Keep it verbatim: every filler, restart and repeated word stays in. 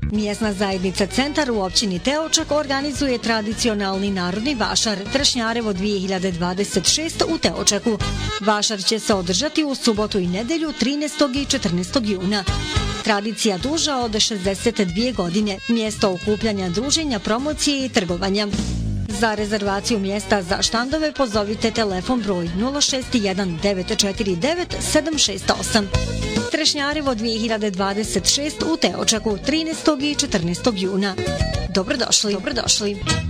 Mjesna zajednica Centar u općini Teočak organizuje tradicionalni narodni vašar Trešnjarevo dvije hiljade dvadeset šest u Teočaku. Vašar će se održati u subotu i nedelju trinaestog i četrnaestog juna. Tradicija duža od šezdeset dvije godine, mjesto okupljanja, druženja, promocije i trgovanja. Za rezervaciju mjesta za štandove pozovite telefon broj nula šest jedan devet četiri devet sedam šest osam. Trešnjarevo dvije hiljade dvadeset šest u Teočaku trinaestog i četrnaestog juna. Dobrodošli, dobrodošli.